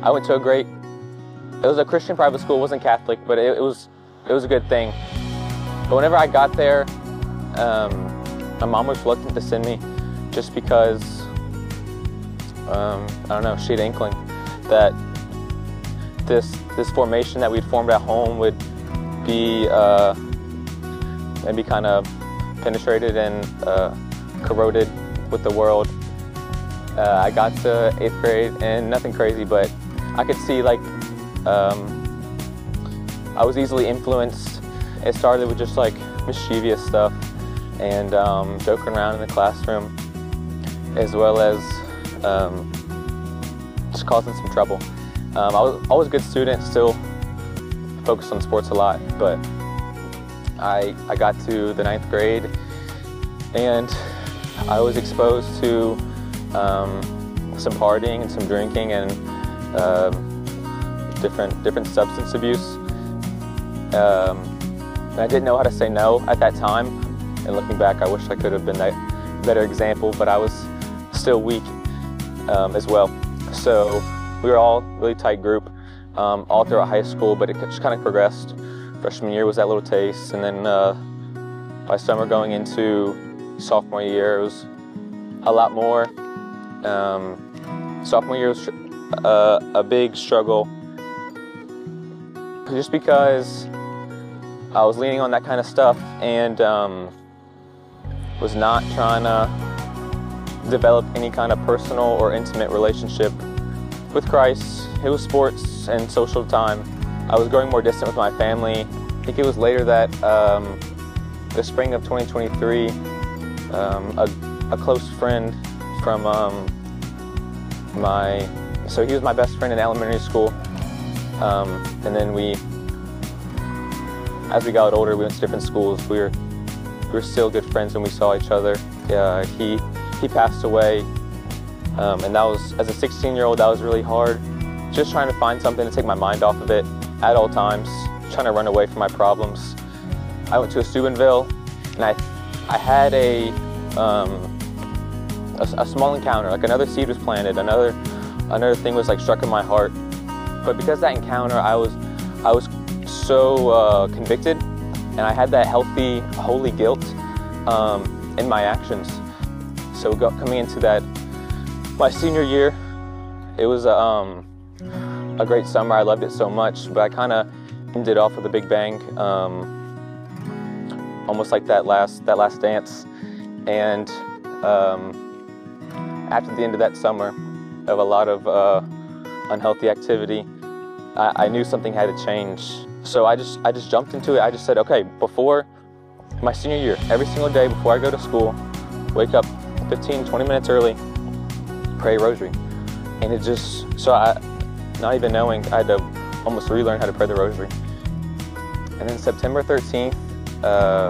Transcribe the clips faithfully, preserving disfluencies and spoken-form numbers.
I went to a great, it was a Christian private school, it wasn't Catholic, but it, it was it was a good thing. But whenever I got there, um, my mom was reluctant to send me just because, um, I don't know, she had an inkling that this, this formation that we'd formed at home would be uh, maybe kind of penetrated and uh, corroded with the world. Uh, I got to eighth grade and nothing crazy, but I could see like um, I was easily influenced. It started with just like mischievous stuff and um, joking around in the classroom, as well as um, just causing some trouble. Um, I was always a good student, still focused on sports a lot, but I, I got to the ninth grade and I was exposed to um, some partying and some drinking and um, different, different substance abuse. Um, and I didn't know how to say no at that time, and looking back I wish I could have been a better example, but I was still weak um, as well. So we were all a really tight group um, all throughout high school, but it just kind of progressed. Freshman year was that little taste, and then uh, by summer going into sophomore year, it was a lot more. Um, sophomore year was uh, a big struggle, just because I was leaning on that kind of stuff and um, was not trying to develop any kind of personal or intimate relationship with Christ. It was sports and social time. I was growing more distant with my family. I think it was later that, um, the spring of twenty twenty-three, um, a, a close friend from um, my, so he was my best friend in elementary school, um, and then we, as we got older, we went to different schools. We were, we were still good friends when we saw each other. Uh, he, he passed away, um, and that was, as a sixteen-year-old, that was really hard. Just trying to find something to take my mind off of it at all times, trying to run away from my problems. I went to a Steubenville, and I, I had a, um, a, a small encounter, like another seed was planted, another, another thing was like struck in my heart. But because of that encounter, I was, I was so uh, convicted, and I had that healthy, holy guilt um, in my actions. So go, coming into that, my senior year, it was um, a great summer. I loved it so much, but I kind of ended off with a big bang, um, almost like that last that last dance. And um, after the end of that summer of a lot of uh, unhealthy activity, I, I knew something had to change. So I just I just jumped into it. I just said, okay, before my senior year, every single day before I go to school, wake up fifteen, twenty minutes early, pray rosary. And it just, so I, not even knowing, I had to almost relearn how to pray the rosary. And then September thirteenth uh,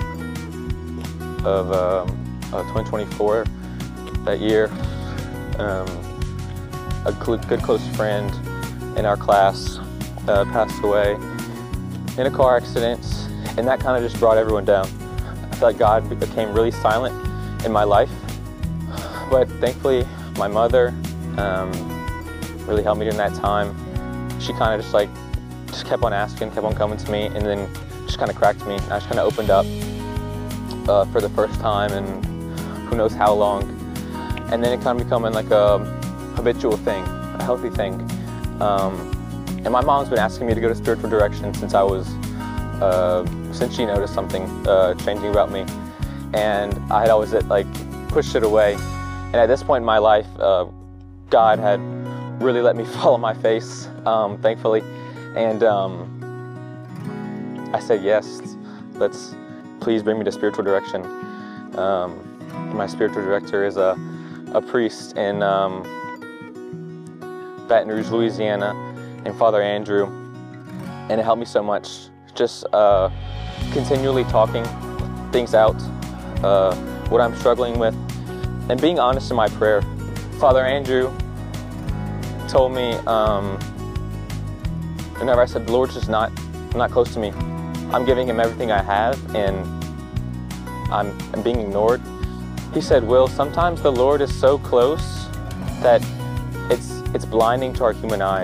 of, um, of twenty twenty-four, that year, um, a good close friend in our class uh, passed away in a car accident, and that kind of just brought everyone down. I felt like God became really silent in my life, but thankfully my mother um, really helped me during that time. She kind of just like, just kept on asking, kept on coming to me, and then just kind of cracked me. I just kind of opened up uh, for the first time in who knows how long. And then it kind of becoming like a habitual thing, a healthy thing. Um, and my mom's been asking me to go to spiritual direction since I was, uh, since she noticed something uh, changing about me. And I had always like pushed it away. And at this point in my life, uh, God had really let me fall on my face, um, thankfully. And um, I said, yes, let's please bring me to spiritual direction. Um, my spiritual director is a, a priest in um, Baton Rouge, Louisiana, and Father Andrew. And it helped me so much, just uh, continually talking things out, uh, what I'm struggling with, and being honest in my prayer. Father Andrew told me, um, whenever I said, the Lord's just not, not close to me. I'm giving him everything I have, and I'm, I'm being ignored. He said, Will, sometimes the Lord is so close that it's, it's blinding to our human eyes.